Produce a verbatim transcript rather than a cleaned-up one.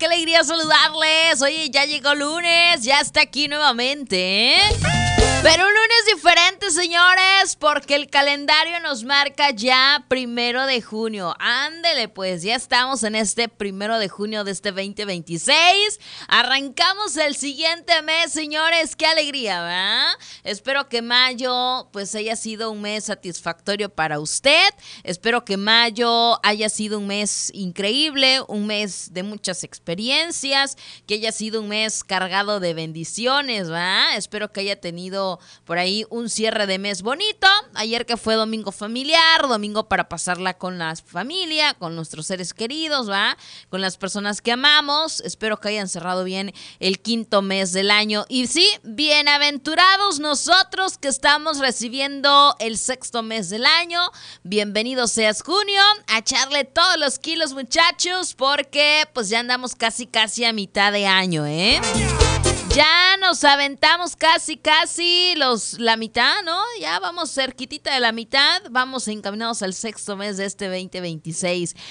qué alegría saludarles. Oye, ya llegó lunes, ya está aquí nuevamente, ¿eh? Pero un lunes diferente, señores, porque el calendario nos marca ya primero de junio. Ándele, pues, ya estamos en este primero de junio de este veinte veintiséis. Arrancamos el siguiente mes, señores. Qué alegría, ¿verdad? Espero que mayo, pues, haya sido un mes satisfactorio para usted. Espero que mayo haya sido un mes increíble, un mes de muchas experiencias, que haya sido un mes cargado de bendiciones, ¿verdad? Espero que haya tenido por ahí un cierre de mes bonito. Ayer que fue domingo familiar, domingo para pasarla con la familia, con nuestros seres queridos, ¿va? Con las personas que amamos. Espero que hayan cerrado bien el quinto mes del año. Y sí, bienaventurados nosotros que estamos recibiendo el sexto mes del año. Bienvenido seas junio, a echarle todos los kilos, muchachos, porque pues ya andamos casi casi a mitad de año, ¿eh? Ya nos aventamos casi, casi los, la mitad, ¿no? Ya vamos cerquitita de la mitad, vamos encaminados al sexto mes de este veinte veintiséis.